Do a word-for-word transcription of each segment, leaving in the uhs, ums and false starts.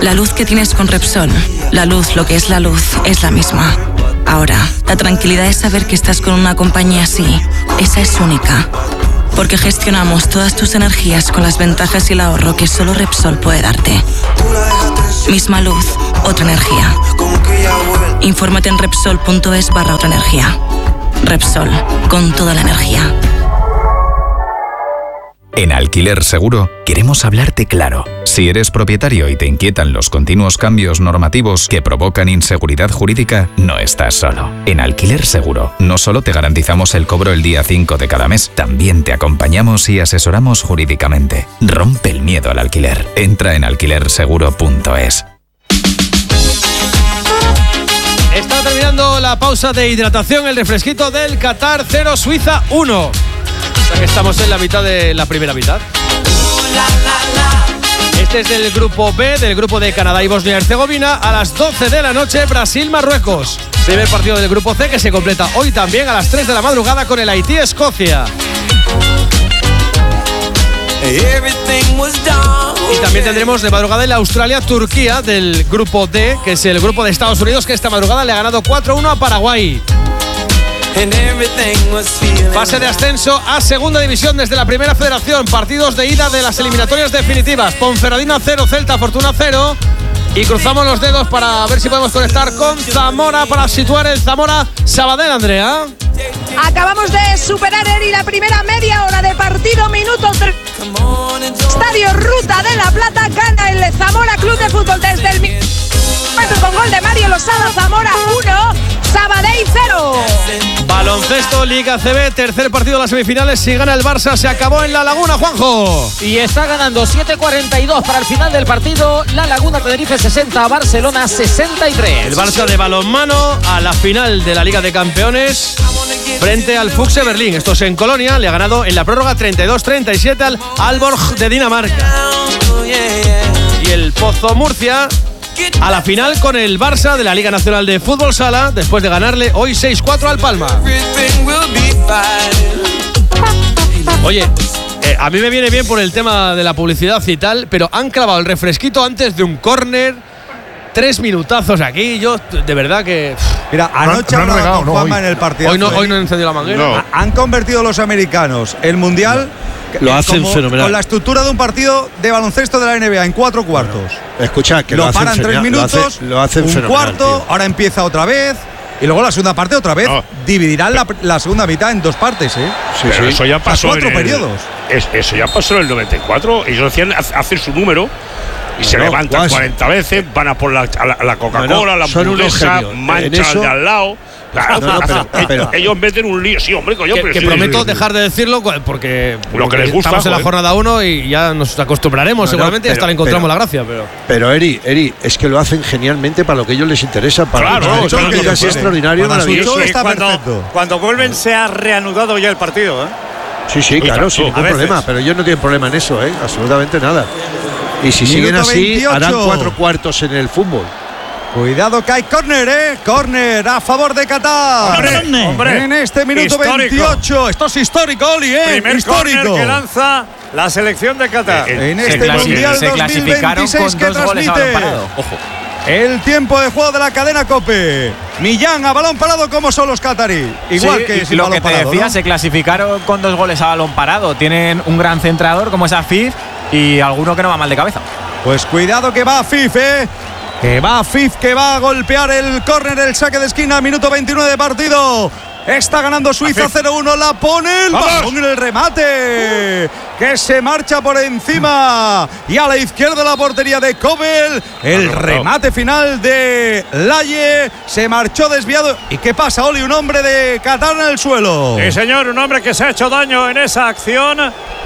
La luz que tienes con Repsol, la luz, lo que es la luz, es la misma. Ahora, la tranquilidad es saber que estás con una compañía así. Esa es única. Porque gestionamos todas tus energías con las ventajas y el ahorro que solo Repsol puede darte. Misma luz, otra energía. Infórmate en Repsol.es barra otra energía. Repsol, con toda la energía. En Alquiler Seguro queremos hablarte claro. Si eres propietario y te inquietan los continuos cambios normativos que provocan inseguridad jurídica, no estás solo. En Alquiler Seguro no solo te garantizamos el cobro el día cinco de cada mes, también te acompañamos y asesoramos jurídicamente. Rompe el miedo al alquiler. Entra en alquiler seguro punto es. Está terminando la pausa de hidratación, el refresquito del Qatar cero, Suiza uno. O sea que estamos en la mitad de la primera mitad. Este es del grupo B, del grupo de Canadá y Bosnia y Herzegovina. A las doce de la noche, Brasil-Marruecos. Primer partido del grupo C que se completa hoy también a las tres de la madrugada con el Haití-Escocia. Y también tendremos de madrugada el Australia-Turquía del grupo D, que es el grupo de Estados Unidos, que esta madrugada le ha ganado cuatro uno a Paraguay. Fase de ascenso a segunda división desde la primera federación. Partidos de ida de las eliminatorias definitivas. Ponferradina cero, Celta Fortuna cero. Y cruzamos los dedos para ver si podemos conectar con Zamora para situar el Zamora Sabadell, Andrea. Acabamos de superar, Eri, la primera media hora de partido, minuto tres. Estadio Ruta de la Plata, gana el Zamora Club de Fútbol desde el minuto con gol de Mario Losada. Zamora uno, Sabadell cero. Baloncesto, Liga C B, tercer partido de las semifinales. Si gana el Barça, se acabó en La Laguna, Juanjo. Y está ganando siete cuarenta y dos para el final del partido. La Laguna Tenerife sesenta, Barcelona sesenta y tres. El Barça de balonmano a la final de la Liga de Campeones frente al Fuxe Berlín. Esto es en Colonia. Le ha ganado en la prórroga treinta y dos treinta y siete al Aalborg de Dinamarca. Y el Pozo Murcia a la final con el Barça de la Liga Nacional de Fútbol Sala, después de ganarle hoy seis cuatro al Palma. Oye, eh, a mí me viene bien por el tema de la publicidad y tal, pero han clavado el refresquito antes de un córner. Tres minutazos aquí, yo de verdad que... Mira, anoche no, no hablaba con no, Juanma hoy. en el partido. Hoy no, hoy no he encendido la manguera. No. Han convertido los americanos el mundial Lo hacen como, fenomenal. con la estructura de un partido de baloncesto de la N B A en cuatro cuartos. Escucha, que lo, lo, hacen paran tres fenomenal, minutos, lo hacen, lo hacen un fenomenal, cuarto, tío. ahora empieza otra vez y luego la segunda parte otra vez. No. Dividirán la, la segunda mitad en dos partes, ¿eh? Sí, Pero sí. eso ya pasó cuatro en el- periodos. es- eso ya pasó en el noventa y cuatro. Ellos hacían, hacen su número y se No, levantan Guas. cuarenta veces, van a por la, a la, a la Coca-Cola, No, no, la son unos hamburguesa, genios. En manchan eso- de al lado. Claro, No, no, pero- pero- ellos meten un lío. Sí, hombre, coño, Que, pero que sí, prometo sí, sí. dejar de decirlo porque, Lo que les gusta, estamos en la joder. jornada uno y ya nos acostumbraremos No, no, seguramente y hasta pero- le encontramos pero- la gracia. Pero Pero Eri, Eri, es que lo hacen genialmente para lo que a ellos les interesa. Para Claro, para no, el claro, partido claro, así claro. extraordinario, Para su maravilloso. show está cuando, perfecto. cuando vuelven se ha reanudado ya el partido, ¿eh? Sí, sí, claro, tanto. sin A ningún veces. problema. Pero ellos no tienen problema en eso, ¿eh? Absolutamente nada. Y si siguen Minuto así, veintiocho. harán cuatro cuartos en el fútbol. Cuidado que hay córner, ¿eh? Córner a favor de Qatar. Hombre, hombre. En este minuto Histórico. veintiocho. Esto es histórico, Oli, ¿eh? Primer histórico. córner que lanza la selección de Qatar. Eh, En Se este clasi- Mundial se clasificaron dos mil veintiséis con que dos goles a balón transmite parado. Ojo. el tiempo de juego de la cadena COPE. Millán a balón parado como son los catarí. Igual Sí, que y sin lo balón que te parado, decía, ¿no? se clasificaron con dos goles a balón parado. Tienen un gran centrador como es Afif y alguno que no va mal de cabeza. Pues cuidado que va Afif, ¿eh? Que va Afif, que va a golpear el córner, el saque de esquina, minuto veintinueve de partido. Está ganando Suiza cero uno, la pone el ¡Vamos! balón en el remate, que se marcha por encima y a la izquierda la portería de Kobel. El No, no, no. remate final de Laye se marchó desviado. ¿Y qué pasa, Oli? Un hombre de Qatar en el suelo. Sí, señor, un hombre que se ha hecho daño en esa acción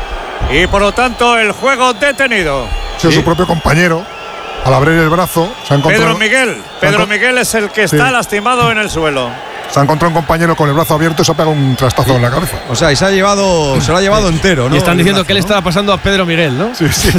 y por lo tanto el juego detenido. Sí, su propio compañero, al abrir el brazo, se ha encontrado, Pedro Miguel. Pedro Miguel es el que está Sí. lastimado en el suelo. se ha encontrado un compañero con el brazo abierto y se ha pegado un trastazo en la cabeza. O sea, y se ha llevado, se lo ha llevado entero, ¿no? y están El diciendo brazo, qué le ¿no? estaba pasando a Pedro Miguel, ¿no? Sí, sí.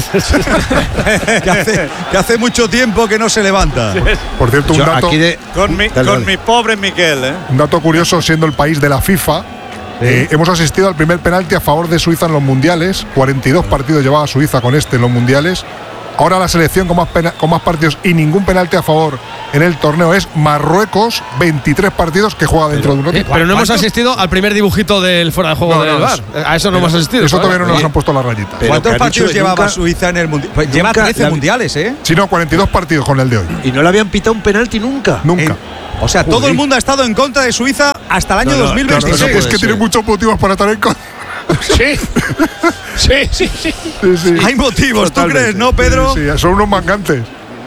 que, hace, que hace mucho tiempo que no se levanta. Por cierto, un Yo dato, aquí de, Con mi, Dale, con dale. mi pobre Miguel, ¿eh? un dato curioso, siendo el país de la FIFA, eh, hemos asistido al primer penalti a favor de Suiza en los mundiales. cuarenta y dos partidos llevaba Suiza con este en los mundiales. Ahora la selección con más, pena, con más partidos y ningún penalti a favor en el torneo es Marruecos, veintitrés partidos que juega dentro pero, de un otro. Pero no hemos asistido al primer dibujito del fuera de juego no, del no, V A R. A eso no hemos asistido. Eso todavía no nos Oye, han puesto la rayita. ¿Cuántos partidos llevaba nunca, Suiza en el mundial? Pues lleva trece la, mundiales, ¿eh? Sí, no, cuarenta y dos partidos con el de hoy. Y no le habían pitado un penalti nunca. Nunca. En, o sea, Joder. todo el mundo ha estado en contra de Suiza hasta el año no, no, dos mil veintiséis. Claro, es que tiene muchos motivos para estar en contra. Sí. Sí, sí, sí. sí, sí. Hay motivos, Totalmente. ¿tú crees, no, Pedro? Sí, sí, son unos mangantes.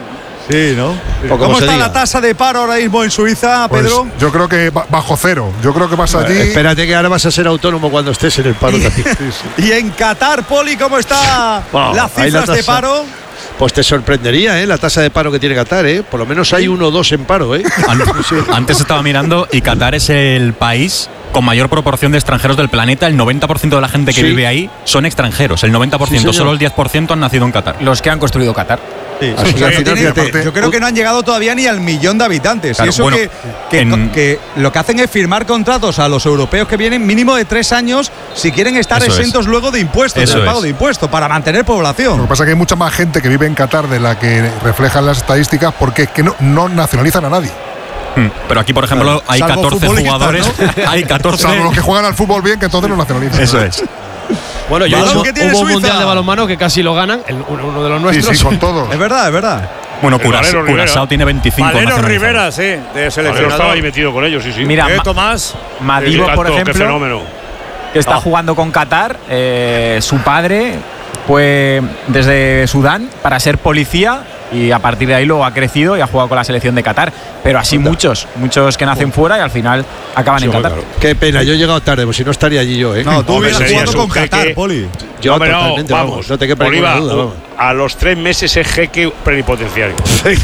Sí, ¿no? ¿Cómo está diga? la tasa de paro ahora mismo en Suiza, Pedro? Pues yo creo que bajo cero. Yo creo que vas allí. Eh, espérate que ahora vas a ser autónomo cuando estés en el paro también. Sí, sí. Y en Qatar, Poli, ¿cómo está wow, las cifras la de paro? Pues te sorprendería, ¿eh? La tasa de paro que tiene Qatar, ¿eh? Por lo menos hay uno o dos en paro, ¿eh? Antes estaba mirando y Qatar es el país con mayor proporción de extranjeros del planeta. El noventa por ciento de la gente que sí. vive ahí son extranjeros. El noventa por ciento, sí, solo el diez por ciento han nacido en Qatar. Los que han construido Qatar. Sí, Así sí, que al final, fíjate, yo creo que no han llegado todavía ni al millón de habitantes. Claro, y eso bueno, que, que, en, que lo que hacen es firmar contratos a los europeos que vienen mínimo de tres años si quieren estar exentos es. luego de impuestos, eso del pago es. de impuestos, para mantener población. Lo que pasa es que hay mucha más gente que vive en Qatar de la que reflejan las estadísticas porque es que no, no nacionalizan a nadie. Pero aquí, por ejemplo, claro, hay catorce jugadores. ¿No? Hay catorce. Salvo los que juegan al fútbol bien, que entonces no nacionalizan. Eso es. Bueno, yo hubo, hubo un mundial de balonmano que casi lo ganan, el, uno de los nuestros. Sí, sí, con todos. Es verdad, es verdad. Bueno, Curazao, Curazao tiene veinticinco. Valero Rivera, sí, de seleccionador. Estaba ahí metido con ellos, sí, sí. Mira, ¿Eh, Tomás? Madibo, por ejemplo, qué fenómeno. Que está oh. jugando con Qatar. Eh, su padre fue desde Sudán para ser policía y a partir de ahí luego ha crecido y ha jugado con la selección de Qatar. Pero así Anda. muchos, muchos que nacen fuera y al final acaban sí, en Qatar. Claro. Qué pena, yo he llegado tarde, pues si no estaría allí yo, ¿eh? No, tú hubieras jugado con Qatar, Poli. Yo no, totalmente, vamos, vamos, no te quepa ninguna duda, vamos. A los tres meses es jeque plenipotenciario.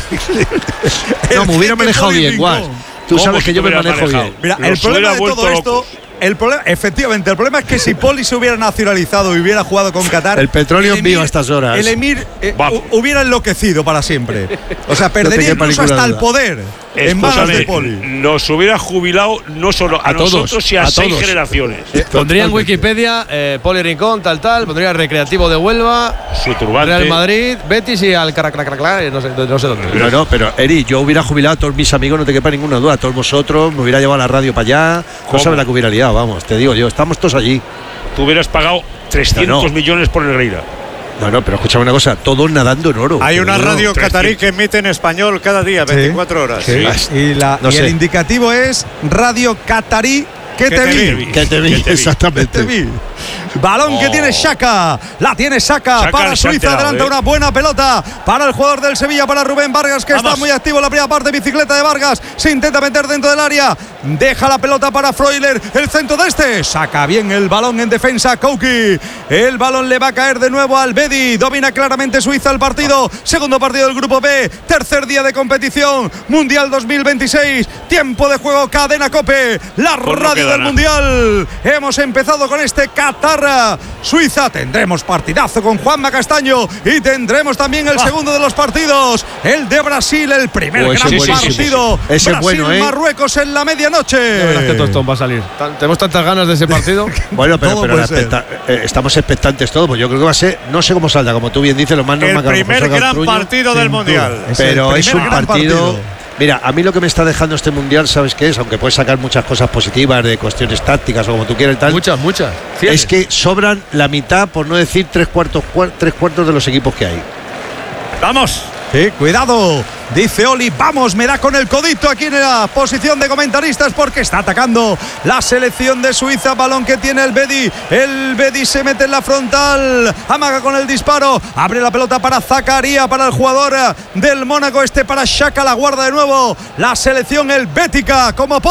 No, me hubiera manejado bien, igual. Tú sabes que yo me manejo bien. Mira, el problema de todo esto… El problema, efectivamente, el problema es que si Poli se hubiera nacionalizado y hubiera jugado con Qatar, el petróleo en vivo a estas horas. El Emir eh, hubiera enloquecido para siempre. O sea, perdería no incluso hasta duda. el poder en manos de Poli. Nos hubiera jubilado no solo a, a nosotros, todos, y a, a seis todos. generaciones. Eh, pondría en Wikipedia eh, Poli Rincón, tal, tal, pondría Recreativo de Huelva, su turbante, Real Madrid, Betis y al Caracracracla, no sé, no sé dónde. Pero no, pero Eri, yo hubiera jubilado a todos mis amigos, no te quepa ninguna duda, a todos vosotros, me hubiera llevado a la radio para allá, no sabes la que hubiera liado. Vamos, te digo yo, estamos todos allí. Tú hubieras pagado trescientos no, no. millones por Negreira. No, no, pero escúchame una cosa, todos nadando en oro. Hay una radio oro. catarí que emite en español cada día, veinticuatro horas. Sí. Sí. Y, la, no y el indicativo es Radio Catarí. ¿Qué te, te vi? vi? ¿Qué te vi? Exactamente. ¿Qué te vi? Balón oh. que tiene Xhaka, la tiene Xhaka, Xhaka para Suiza, adelanta eh. una buena pelota para el jugador del Sevilla, para Rubén Vargas, que Vamos. está muy activo en la primera parte, bicicleta de Vargas, se intenta meter dentro del área, deja la pelota para Freuler, el centro de este, saca bien el balón en defensa, Kouki, el balón le va a caer de nuevo al Bedi, domina claramente Suiza el partido, segundo partido del grupo B, tercer día de competición, Mundial dos mil veintiséis, tiempo de juego, Cadena Cope, la Por radio no del nada. Mundial, hemos empezado con este Qatar Suiza, tendremos partidazo con Juanma Castaño y tendremos también el ah. segundo de los partidos, el de Brasil, el primer oh, gran sí, partido, sí, sí. Brasil-Marruecos bueno, ¿eh? en la medianoche. La verdad es que Tostón va a salir. Tenemos tantas ganas de ese partido. Bueno, pero, pero expecta eh, estamos expectantes todos, pues yo creo que va a ser, no sé cómo salga, como tú bien dices, lo más normal. El primer gran Truño, partido del Mundial. Pero es un partido… partido. Mira, a mí lo que me está dejando este Mundial, ¿sabes qué es? Aunque puedes sacar muchas cosas positivas de cuestiones tácticas o como tú quieras y tal. Muchas, muchas. Es que sobran la mitad, por no decir tres cuartos, cuar, tres cuartos de los equipos que hay. ¡Vamos! Sí, cuidado, dice Oli, vamos, me da con el codito aquí en la posición de comentaristas porque está atacando la selección de Suiza, balón que tiene el Bedi, el Bedi se mete en la frontal, amaga con el disparo, abre la pelota para Zakaria, para el jugador del Mónaco, este para Xhaka, la guarda de nuevo la selección helvética como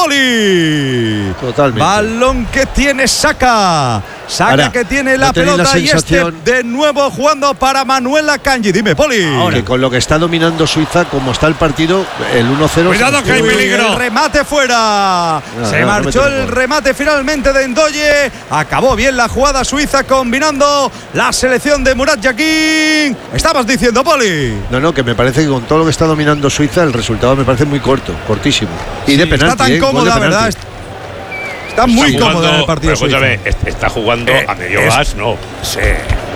Poli. Totalmente. Balón que tiene Xhaka. Xhaka Ahora, que tiene la ¿no pelota la y este de nuevo jugando para Manuel Akanji. Dime, Poli. Ahora, que con lo que está dominando Suiza, como está el partido, el uno cero. Cuidado que hay peligro. El remate fuera. No, se no, marchó no el remate finalmente de Ndoye. Acabó bien la jugada Suiza combinando la selección de Murat Yakin. Estabas diciendo, Poli. No, no, que me parece que con todo lo que está dominando Suiza, el resultado me parece muy corto, cortísimo. Y sí, de penalti. Está tan eh, cómoda, ¿verdad? Está muy cómodo en el partido. Pero escúchame, está jugando eh, a medio gas, no. Sí.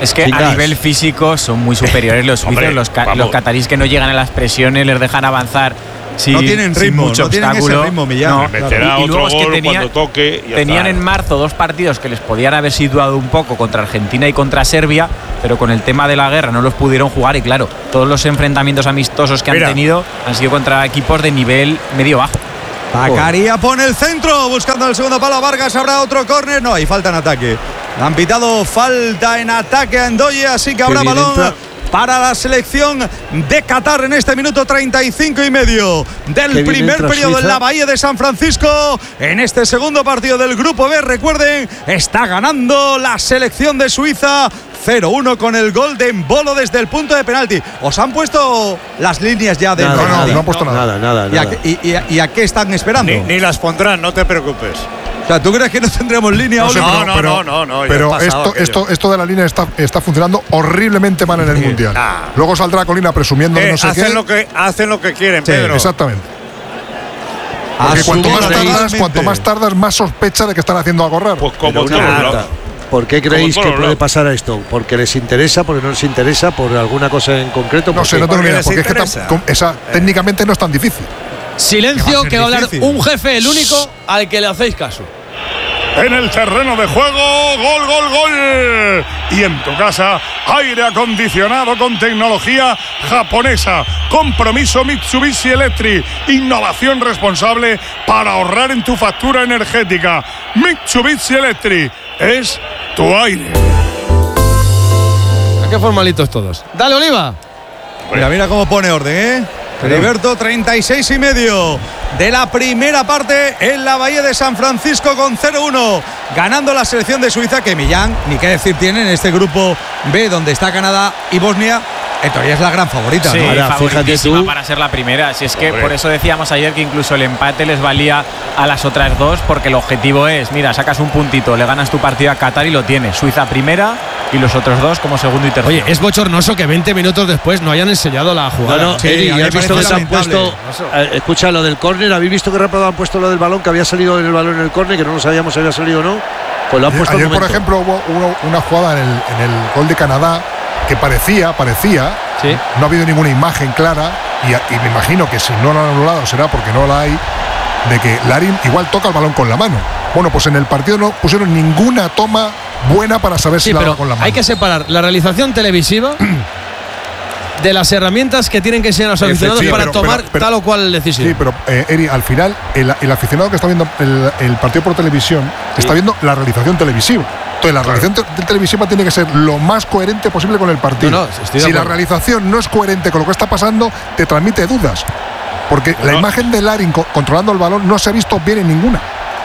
Es que Sin a gas. nivel físico son muy superiores los Hombre, suizos, los, ca- vamos. los catarís que no llegan a las presiones, les dejan avanzar. Sin, No tienen sin ritmo, mucho no tienen ese obstáculo. ritmo, Millán. No, Claro. Meterá Y- y otro luego es que gol tenía- cuando toque. y ya Tenían está. en marzo dos partidos que les podían haber situado un poco contra Argentina y contra Serbia, pero con el tema de la guerra no los pudieron jugar y claro, todos los enfrentamientos amistosos que Mira. han tenido han sido contra equipos de nivel medio-bajo. Zakaria pone el centro, buscando el segundo palo a Vargas. Habrá otro córner. No, hay falta en ataque. Han pitado falta en ataque a Ndoye, así que habrá Qué bien balón entra. para la selección de Qatar en este minuto treinta y cinco y medio del Qué bien primer entra periodo en Suiza. la Bahía de San Francisco. En este segundo partido del Grupo B, recuerden, está ganando la selección de Suiza cero uno con el gol de Embolo desde el punto de penalti. ¿Os han puesto las líneas ya de Nada, No, no, penalti? no han puesto nada. Nada, nada, ¿Y a, nada. qué- y- y a- y a qué están esperando? Ni, ni las pondrán, no te preocupes. O sea, ¿tú crees que no tendremos línea No Oli? sé, No, pero, no, pero- no, no, no, ya pero ha pasado esto, aquello. esto, esto de la línea está, está funcionando horriblemente mal en el Mundial. Ah. Luego saldrá Colina presumiendo de Eh, no sé hacen, qué. lo que, hacen lo que quieren, Sí, Pedro. Exactamente. Porque cuanto más, tardas, cuanto más tardas, más sospecha de que están haciendo algo raro. Pues como Pero todos una los nada. lados. ¿Por qué creéis Como que todos puede los pasar esto? ¿Porque les interesa? ¿Porque no les interesa? ¿Por alguna cosa en concreto? No ¿Por sé, qué? no tengo ni idea, les porque es que interesa. tam- com- esa, técnicamente no es tan difícil. Silencio, que va a hablar difícil? un jefe, el único al que le hacéis caso. En el terreno de juego, gol, gol, gol. Y en tu casa, aire acondicionado con tecnología japonesa. Compromiso Mitsubishi Electric. Innovación responsable para ahorrar en tu factura energética. Mitsubishi Electric es tu aire. Qué formalitos todos. Dale, Oliva. Mira, mira cómo pone orden, ¿eh? Heriberto, treinta y seis y medio de la primera parte en la Bahía de San Francisco con cero uno. Ganando la selección de Suiza, que Millán, ni qué decir tiene en este grupo B, donde está Canadá y Bosnia. En teoría es la gran favorita, Sí, ¿no? Ahora, fíjate favoritísima tú. para ser la primera. Si es que Hombre. por eso decíamos ayer que incluso el empate les valía a las otras dos, porque el objetivo es, mira, sacas un puntito, le ganas tu partido a Qatar y lo tienes. Suiza primera y los otros dos como segundo y tercero. Oye, es bochornoso que veinte minutos después no hayan enseñado la No, jugada. no, Sí, Eri, a mí ¿ya me has visto que parece se han puesto? lamentable. Eh, escucha lo del córner. ¿Habéis visto que rápido han puesto lo del balón? Que había salido en el balón en el córner, que no lo sabíamos si había salido o no. Pues lo han Ayer, puesto al ayer, por momento. ejemplo, hubo una, una jugada en el, en el gol de Canadá que parecía, parecía, Sí. no ha habido ninguna imagen clara y, a- y me imagino que si no lo han anulado será porque no la hay, de que Larin igual toca el balón con la mano. Bueno, pues en el partido no pusieron ninguna toma buena para saber si Sí, la pero daba con la mano. hay que separar la realización televisiva de las herramientas que tienen que enseñar a los aficionados Sí, para pero- tomar pero- pero- tal o cual decisión. Sí, pero eh, Eri, al final el, el aficionado que está viendo el, el partido por televisión está viendo la realización televisiva. Entonces la realización te- televisiva tiene que ser lo más coherente posible con el partido. No, no, estoy de si la acuerdo. realización no es coherente con lo que está pasando, te transmite dudas. Porque la No. imagen de Larin co- controlando el balón no se ha visto bien en ninguna.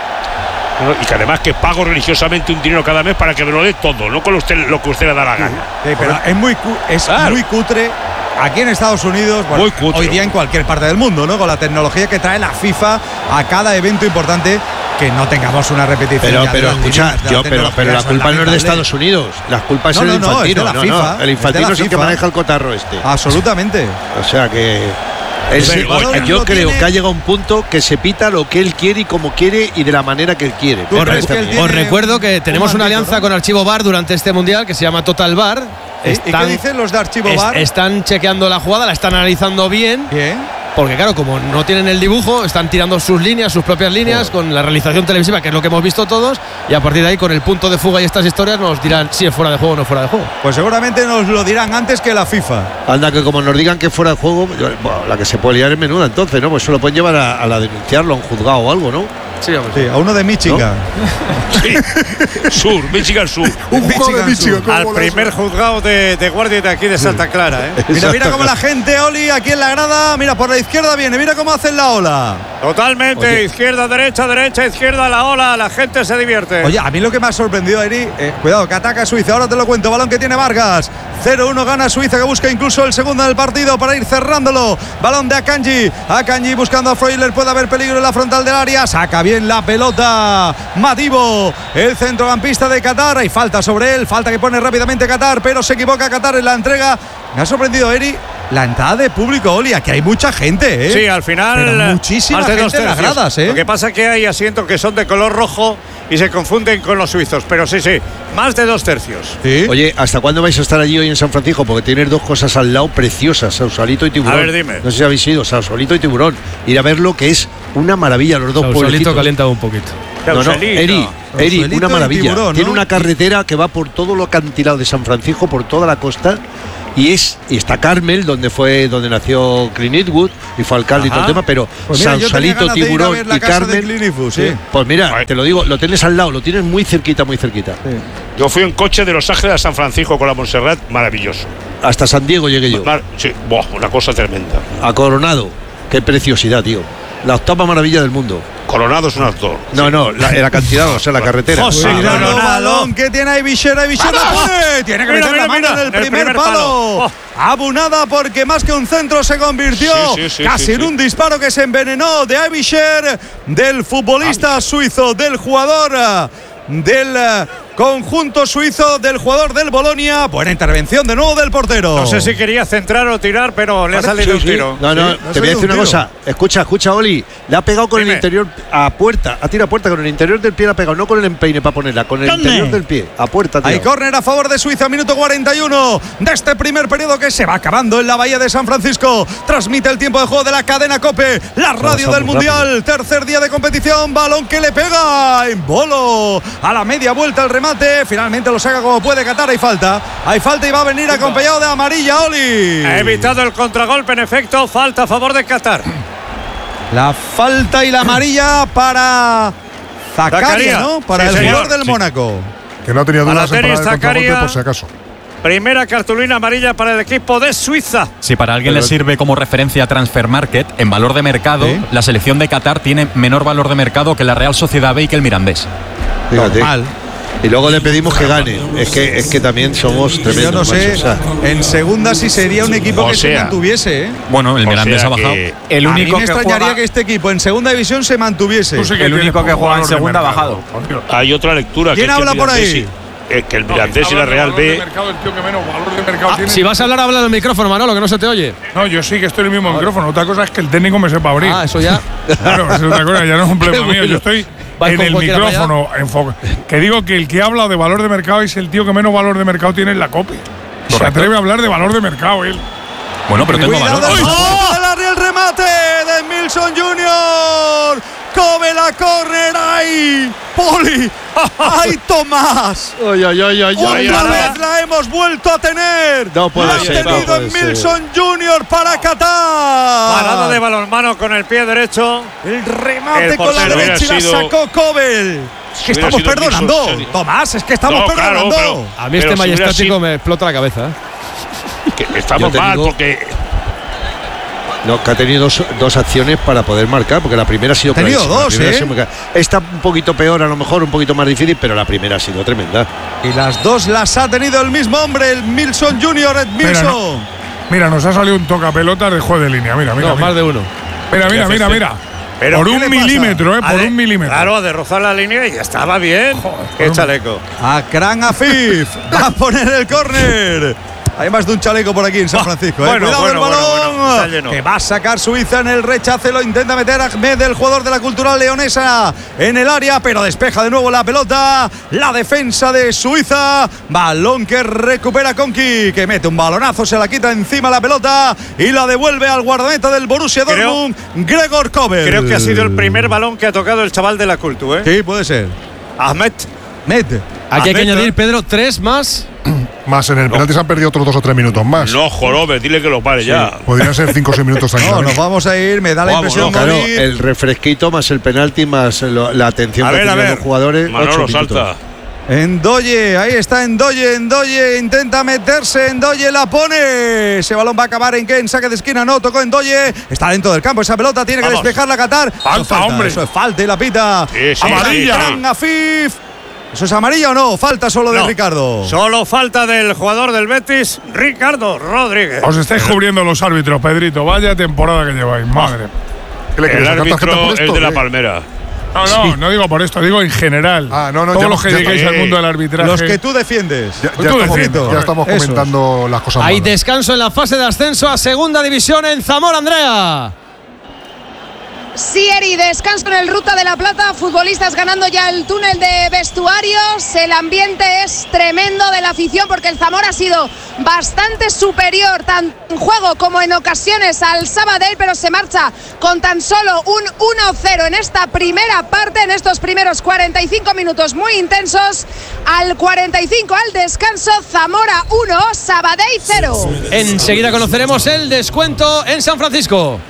No, y que además que pago religiosamente un dinero cada mes para que me lo dé todo, no con usted, lo que usted le da la gana. Sí, pero es muy, cu- es Claro. muy cutre aquí en Estados Unidos, bueno, Muy cutre, hoy día en cualquier parte del mundo, ¿no? Con la tecnología que trae la FIFA a cada evento importante, que no tengamos una repetición. Pero, ya de pero las escucha, líneas de la yo, pero, pero tecnología, la son culpa no es de lamentables. Estados Unidos. La culpa es No, el no, no, es de infantino. la no, FIFA, no, es el de infantino la es el que FIFA. maneja el cotarro este. Absolutamente. O sea que. él Pero se- el balón yo lo creo tiene- que ha llegado un punto que se pita lo que él quiere y como quiere y de la manera que él quiere. ¿Tú Me crees parece que a él mí. tiene Os recuerdo que un tenemos una maldito, alianza ¿no? con Archivo Bar durante este mundial que se llama Total Bar. ¿Y- ¿Y qué dicen los de Archivo es- Bar? están chequeando la jugada, la están analizando bien. Bien. Porque claro, como no tienen el dibujo, están tirando sus líneas, sus propias líneas, con la realización televisiva, que es lo que hemos visto todos, y a partir de ahí, con el punto de fuga y estas historias, nos dirán si es fuera de juego o no fuera de juego. Pues seguramente nos lo dirán antes que la FIFA. Anda, que como nos digan que fuera de juego, yo- bueno, la que se puede liar es menuda entonces, ¿no? Pues eso lo pueden llevar a, a la denunciarlo, a un juzgado o algo, ¿no? Sí, Sí, a uno de Michigan. Sí. Sur, Michigan Sur. Un juego de Michigan Michigan. Sur. ¿cómo Al mola primer eso? juzgado de, de guardia de aquí de Santa Clara, ¿eh? Mira, mira cómo la gente, Oli, aquí en la grada, mira, por la izquierda viene, mira cómo hacen la ola. Totalmente, Oye. izquierda, derecha, derecha, izquierda, la ola, la gente se divierte. Oye, a mí lo que me ha sorprendido, Eri, eh, cuidado, que ataca Suiza, ahora te lo cuento, balón que tiene Vargas, cero uno gana Suiza, que busca incluso el segundo del partido para ir cerrándolo, balón de Akanji, Akanji buscando a Freuler, puede haber peligro en la frontal del área, saca bien la pelota, Madibo, el centrocampista de Qatar, hay falta sobre él, falta que pone rápidamente Qatar, pero se equivoca Qatar en la entrega. Me ha sorprendido, Eri, La entrada de público, Olia, que hay mucha gente, ¿eh? Sí, al final. Pero muchísima más de gente dos en las tercios. gradas, ¿eh? Lo que pasa es que hay asientos que son de color rojo y se confunden con los suizos. Pero sí, sí, más de dos tercios. ¿Sí? Oye, ¿hasta cuándo vais a estar allí hoy en San Francisco? Porque tienes dos cosas al lado preciosas, Sausalito y Tiburón. A ver, dime. No sé si habéis ido, Sausalito y Tiburón. Ir a verlo, que es una maravilla, los dos Sausalito pueblecitos. calienta un poquito. No, no, Sausalito. Eri, Eri, Sausalito una y maravilla. Tiburón, ¿no? Tiene una carretera que va por todo lo acantilado de San Francisco, por toda la costa. Y es y está Carmel, donde fue donde nació Clint Eastwood y fue alcalde y todo el tema, pero Pues mira, yo tenía Sausalito, ganas de ir a Tiburón ver la y casa de Carmel. Clint Eastwood, sí. Pues mira, te lo digo, lo tienes al lado, lo tienes muy cerquita, muy cerquita. Yo fui en coche de Los Ángeles a San Francisco con la Montserrat, maravilloso. Hasta San Diego llegué yo. Mar- Sí, buah, una cosa tremenda. A Coronado. Qué preciosidad, tío. La octava maravilla del mundo. Coronado es un actor. No, no, la, la cantidad, o sea, la carretera. José Cuidado, Coronado. balón que tiene Aybisher, Aybisher la pone. Tiene que Mira, meter mira, la mano mira, en el el primer, primer palo. palo. Oh. Abunada porque más que un centro se convirtió Sí, sí, sí, casi sí, en sí. un disparo que se envenenó de Aybisher, del futbolista suizo, del jugador eh, del eh, conjunto suizo, del jugador del Bolonia. Buena intervención de nuevo del portero. No sé si quería centrar o tirar, pero le ha Parece- salido sí, un sí. tiro. No, no, Sí, te voy a decir una un tiro. cosa. Escucha, escucha, Oli. Le ha pegado con Dime. el interior a puerta. Ha tirado a puerta con el interior del pie, le ha pegado. No con el empeine para ponerla, con el interior del pie. A puerta, tío. Hay córner a favor de Suiza, minuto cuarenta y uno de este primer periodo que se va acabando en la Bahía de San Francisco. Transmite el tiempo de juego de la cadena COPE, la radio Vamos, del vamos, Mundial. Tercer día de competición, balón que le pega en bolo. A la media vuelta el remate, finalmente lo saca como puede Qatar. Hay falta, hay falta y va a venir acompañado de amarilla, Oli. Ha evitado el contragolpe, en efecto, falta a favor de Qatar. La falta y la amarilla para Zakaria, Zakaria. ¿no? Para Sí, el señor. jugador del Sí. Mónaco. Que no tenía A la dudas en tenis, parar el contragolpe Zakaria. por si acaso. Primera cartulina amarilla para el equipo de Suiza. Si para alguien le sirve como referencia a Transfer Market, en valor de mercado, ¿Sí? la selección de Qatar tiene menor valor de mercado que la Real Sociedad B y que el Mirandés. Fíjate. Normal. Y luego le pedimos que gane. Es que, es que también somos tremendos. Yo no sé, macho, o sea. en segunda sí sería un equipo O que se sea. mantuviese, ¿eh? Bueno, el O Mirandés sea ha bajado. que- El A mí único me que extrañaría juega, que este equipo en segunda división se mantuviese. Tú sí que el tienes único que poco juega en valor de segunda ha mercado, bajado. por Dios. Hay otra lectura. ¿Quién que es que habla el por Mirandés ahí? y- eh, que el Mirandés y la Habla de Real valor de B. mercado, el tío que menos valor de mercado Ah, tiene. si vas a hablar, habla en el micrófono, Manolo, que no se te oye. No, yo sí que estoy en el mismo micrófono. Otra cosa es que el técnico me sepa abrir. Ah, eso ya. Claro, es otra cosa, ya no es un problema mío. Yo estoy Vas en con el cualquiera para micrófono enfocado. Que digo que el que habla de valor de mercado es el tío que menos valor de mercado tiene en la copia. Se atreve a hablar de valor de mercado él. Bueno, pero tengo Cuidado valor. del punto del área, el remate de Milson junior Come la córner, ¡ay! ¡Poli! ¡Ay, Tomás! Ay, ay, ay, ay, Otra ay, vez ay. la hemos vuelto a tener. No puede la ha ser, no tenido puede en ser. Milson junior para Qatar. Parada de balonmano con el pie derecho. El remate El con la portero derecha y la hubiera sido- sacó Kobel. Es que hubiera estamos sido perdonando. Milson, sí. Tomás, es que estamos No, claro, perdonando. pero- A mí este Pero si hubiera majestático sido- me explota la cabeza. ¿eh? Que estamos Yo te mal digo- porque No, que ha tenido dos, dos acciones para poder marcar, porque la primera ha sido Ha tenido clarísima, la dos, primera ¿eh? ha sido muy clara. Esta un poquito peor, a lo mejor un poquito más difícil, pero la primera ha sido tremenda. Y las dos las ha tenido el mismo hombre, el Milson junior Ed Mira, Milson. no. Mira, nos ha salido un tocapelotas de juego de línea. Mira, mira. No, mira. más de uno. Mira, mira, mira, mira. Pero por ¿qué un le pasa? milímetro, eh, Ha por de- un milímetro. Claro, a de rozar la línea y ya estaba bien. Qué chaleco. Akran Afif va a poner el córner. Hay más de un chaleco por aquí en San Francisco. ¿eh? bueno, Cuidado bueno, el balón. bueno, bueno, está lleno. Que va a sacar Suiza en el rechace. Lo intenta meter Ahmed, el jugador de la Cultural Leonesa, en el área, pero despeja de nuevo la pelota. La defensa de Suiza. Balón que recupera Conki, que mete un balonazo, se la quita encima la pelota y la devuelve al guardameta del Borussia Creo- Dortmund, Gregor Kobel. Creo que ha sido el primer balón que ha tocado el chaval de la Cultu, ¿eh? Sí, puede ser. Ahmed. Mete. Aquí hay que Ahmed, añadir, Pedro, tres más. Más en el penalti se han perdido otros dos o tres minutos más. no, jorobe, dile que lo pare ya. Podrían ser cinco o seis minutos No, nos tranquilamente. vamos a ir. Me da la Vamos, impresión, Claro, Moni. el refresquito más el penalti más lo- la atención A que ver, a tienen ver. los jugadores. Manolo, ocho minutos. salta. Endoye, ahí está Endoye, Endoye intenta meterse, Endoye la pone. Ese balón va a acabar en qué, en saque de esquina, no, tocó Endoye, está dentro del campo, esa pelota tiene que Vamos. despejarla Qatar. Falta, Eso es hombre. Eso es falta y la pita. Sí, sí, Amarilla. sí, sí. Akran Afif. ¿Eso es amarilla o no? Falta solo de No. Ricardo. Solo falta del jugador del Betis, Ricardo Rodríguez. Os estáis cubriendo los árbitros, Pedrito. Vaya temporada que lleváis, madre. ¿Qué le El quieres sacar tarjeta árbitro por es esto? de la ¿Qué? Palmera. No, no, sí. no digo por esto, digo en general. Ah, no, no, Todos ya, los que ya, lleguéis ya, al mundo del arbitraje. Los que tú defiendes. Ya, tú ya, estamos, defiendes. ya estamos comentando Eso. las cosas Hay malas. descanso en la fase de ascenso a Segunda División en Zamora, Andrea. Sí, Eri, descanso en el Ruta de la Plata, futbolistas ganando ya el túnel de vestuarios, el ambiente es tremendo de la afición porque el Zamora ha sido bastante superior tanto en juego como en ocasiones al Sabadell, pero se marcha con tan solo un uno cero en esta primera parte, en estos primeros cuarenta y cinco minutos muy intensos. Al cuarenta y cinco al descanso, Zamora uno, Sabadell cero. Enseguida conoceremos el descuento en San Francisco.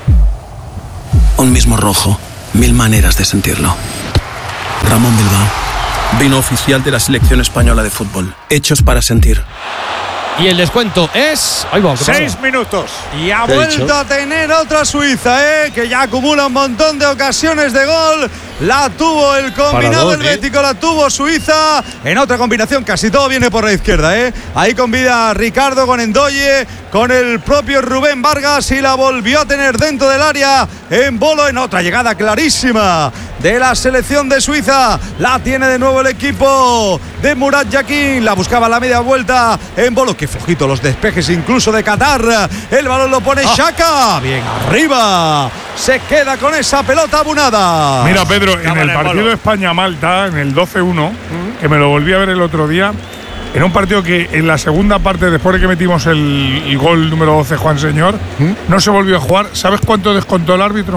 Un mismo rojo, mil maneras de sentirlo. Ramón Bilbao, vino oficial de la selección española de fútbol. Hechos para sentir. Y el descuento es… Ahí va, Seis minutos. Y ha vuelto a tener otra Suiza, ¿eh? Que ya acumula un montón de ocasiones de gol. La tuvo el combinado helvético, la tuvo Suiza. En otra combinación casi todo viene por la izquierda, ¿eh? Ahí con vida Ricardo, con Endoye, con el propio Rubén Vargas y la volvió a tener dentro del área en Bolo en otra llegada clarísima de la selección de Suiza. La tiene de nuevo el equipo de Murat Yakin. La buscaba a la media vuelta en Bolo. Qué flojito los despejes incluso de Qatar. El balón lo pone Xhaka. Bien arriba. Se queda con esa pelota abonada. Mira, Pedro, en el partido España-Malta, en el doce uno, ¿Mm? que me lo volví a ver el otro día, en un partido que en la segunda parte, después de que metimos el, el gol número doce, Juan Señor, ¿Mm? no se volvió a jugar. ¿Sabes cuánto descontó el árbitro?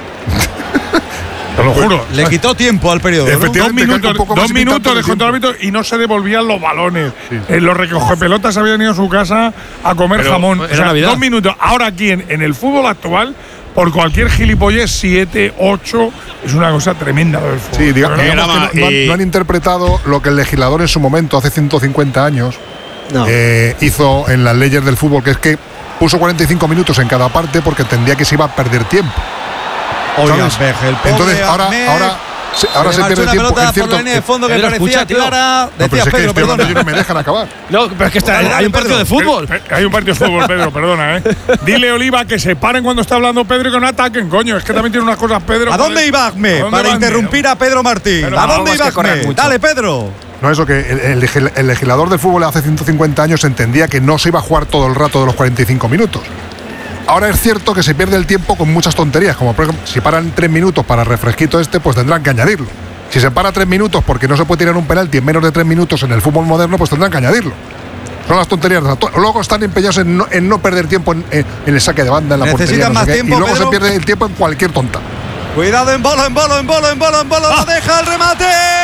Te lo juro. Le quitó tiempo al periodo, ¿no? Dos minutos, dos minutos descontó el árbitro y no se devolvían los balones. Sí. Eh, los recogepelotas habían ido a su casa a comer Pero jamón. O sea, dos minutos. Ahora aquí en, en el fútbol actual, por cualquier gilipollez, siete, ocho, es una cosa tremenda del fútbol. Sí, digamos, digamos que no, no, han, no han interpretado lo que el legislador en su momento, hace ciento cincuenta años, no. eh, hizo en las leyes del fútbol, que es que puso cuarenta y cinco minutos en cada parte porque entendía que se iba a perder tiempo. Oigan, entonces ahora, ahora, se, ahora se pierde tiempo. Pelota por la línea de fondo que Pedro, parecía escucha, clara. No, Decía pero Pedro, es que perdón. no me dejan acabar. No, pero es que está, Dale, hay un partido Pedro. de fútbol. Pero, pero, hay un partido de fútbol, Pedro, perdona, ¿eh? Dile, Oliva, que se paren cuando está hablando Pedro y que no ataquen, coño. Es que también tiene unas cosas, Pedro. ¿A dónde iba Ahmed? Para interrumpir a Pedro Martín. Pero ¿A dónde iba Ahmed? Dale, Pedro. No, eso que el, el, el legislador del fútbol hace ciento cincuenta años entendía que no se iba a jugar todo el rato de los cuarenta y cinco minutos. Ahora es cierto que se pierde el tiempo con muchas tonterías, como por ejemplo, si paran tres minutos para el refresquito este, pues tendrán que añadirlo. Si se para tres minutos porque no se puede tirar un penalti en menos de tres minutos en el fútbol moderno, pues tendrán que añadirlo. Son las tonterías. Luego están empeñados en no, en no perder tiempo en, en el saque de banda, en la portería. No sé tiempo, y luego Pedro, se pierde el tiempo en cualquier tonta. Cuidado en Bolo, en Bolo, en Bolo, en Bolo, en Bolo. ¡Ah! ¡La deja el remate!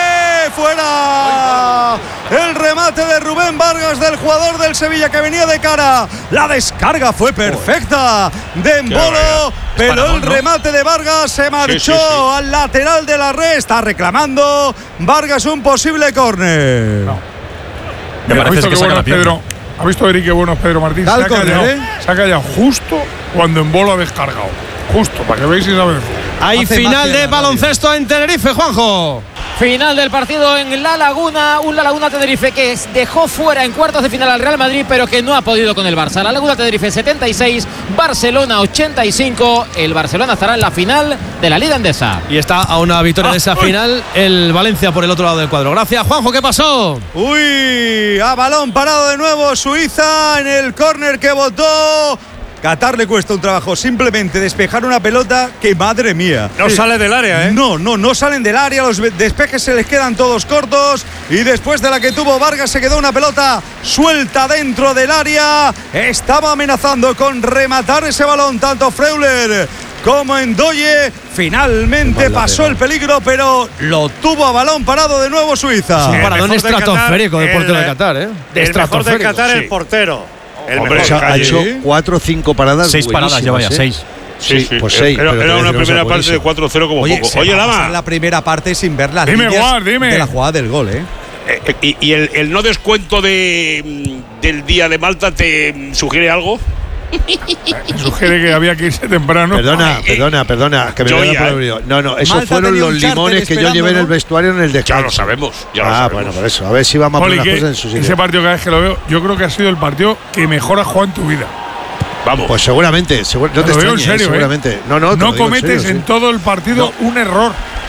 ¡Fuera! El remate de Rubén Vargas, del jugador del Sevilla que venía de cara. La descarga fue perfecta de Embolo, pero el remate de Vargas se marchó sí, sí, sí. al lateral de la red. Está reclamando Vargas un posible córner. No. Me parece que, que bueno es Pedro. ¿Ha visto Eric qué bueno es Pedro Martín? Se ha, callado, ¿eh? se ha callado justo cuando Embolo ha descargado. Justo, para que veáis si sabes. Hay final de baloncesto en Tenerife, Juanjo. Final del partido en La Laguna, un La Laguna Tenerife que dejó fuera en cuartos de final al Real Madrid, pero que no ha podido con el Barça. La Laguna Tenerife setenta y seis, Barcelona ochenta y cinco. El Barcelona estará en la final de la Liga Endesa. Y está a una victoria de esa final el Valencia por el otro lado del cuadro. Gracias, Juanjo, ¿qué pasó? Uy, a balón parado de nuevo Suiza en el córner que votó. Qatar le cuesta un trabajo simplemente despejar una pelota que, madre mía. No sí. sale del área, ¿eh? No, no, no salen del área, los despejes se les quedan todos cortos y después de la que tuvo Vargas se quedó una pelota suelta dentro del área. Estaba amenazando con rematar ese balón tanto Freuler como Endoye. Finalmente pasó el peligro, pero lo tuvo a balón parado de nuevo Suiza. Sí, un paradón estratosférico del portero de Qatar, ¿eh? De el mejor de Qatar sí. el portero. El Hombre, o sea, ha hecho cuatro o cinco paradas. Seis paradas lleva ya, ¿eh? seis. Sí, sí, pues seis. Era, era una primera parte de cuatro cero como Oye, poco. Oye, Lama. La primera parte sin ver las dime, líneas Guard, dime. de la jugada del gol, ¿eh? eh y y el, el no descuento de, del día de Malta te sugiere algo? Me sugiere que había que irse temprano. Perdona, perdona, perdona. Que me voy a poner. No, no, esos fueron los limones que yo llevé en el vestuario en el descanso. Ya lo sabemos. Ya ah, lo sabemos. bueno, por eso. A ver si vamos a poner las cosas en su sitio. Ese partido, cada vez que lo veo, yo creo que ha sido el partido que mejor has jugado en tu vida. Vamos. Pues seguramente. Seguro, no te, te extrañes, en serio, seguramente. ¿eh? No, no, no cometes en, serio, en sí. todo el partido no. un error.